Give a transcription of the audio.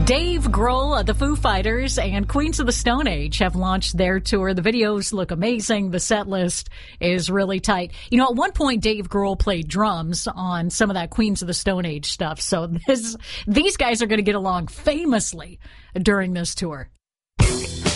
Dave Grohl, the Foo Fighters, and Queens of the Stone Age have launched their tour. The videos look amazing. The set list is really tight. You know, at one point, Dave Grohl played drums on some of that Queens of the Stone Age stuff. So these guys are going to get along famously during this tour.